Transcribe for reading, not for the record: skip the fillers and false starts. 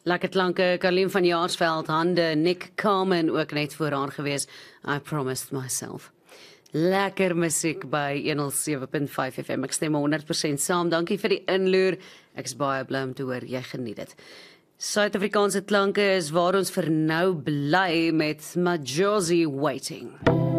Lekker klanke, Karlien van Jaarsveld, hande, Nick Carmen ook net voor haar gewees. I promised myself. Lekker musiek by 107.5 FM. Ek stem 100% saam. Dankie vir die inloer. Ek is baie bly om te hoor jy geniet dit. Suid-Afrikaanse klanke is waar ons vir nou bly met Majozi Waiting.